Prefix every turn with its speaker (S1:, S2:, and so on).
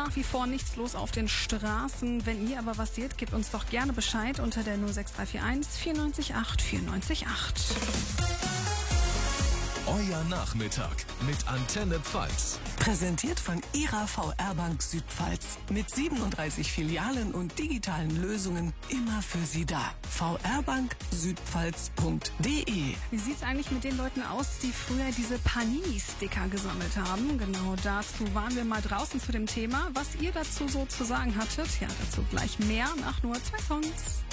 S1: nach wie vor nichts los auf den Straßen. Wenn ihr aber was seht, gebt uns doch gerne Bescheid unter der 06341 94 8 94 8.
S2: Euer Nachmittag mit Antenne Pfalz.
S3: Präsentiert von Ihrer VR-Bank Südpfalz. Mit 37 Filialen und digitalen Lösungen immer für Sie da. vrbanksüdpfalz.de.
S1: Wie sieht's eigentlich mit den Leuten aus, die früher diese Panini-Sticker gesammelt haben? Genau dazu waren wir mal draußen zu dem Thema. Was ihr dazu so zu sagen hattet, ja, dazu gleich mehr nach nur 2 Songs.